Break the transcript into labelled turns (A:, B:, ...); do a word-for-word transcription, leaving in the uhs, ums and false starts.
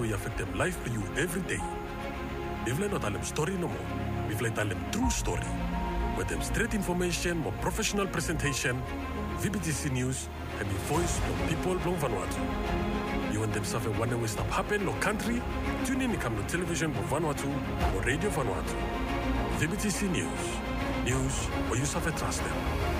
A: we affect them life for you every day. Bivlay not alem story no more. Bivlay talem true story. With them straight information, more professional presentation, V B T C News, and the voice of people from Vanuatu. You want them something one way stop happen no country? Tune in to come to television for Vanuatu or radio Vanuatu. V B T C News. News where you suffer trust them.